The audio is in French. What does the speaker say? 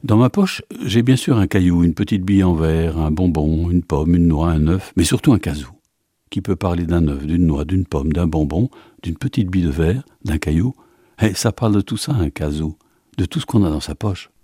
Dans ma poche, j'ai bien sûr un caillou, une petite bille en verre, un bonbon, une pomme, une noix, un œuf, mais surtout un casou, qui peut parler d'un œuf, d'une noix, d'une pomme, d'un bonbon, d'une petite bille de verre, d'un caillou. Et ça parle de tout ça, un casou, de tout ce qu'on a dans sa poche.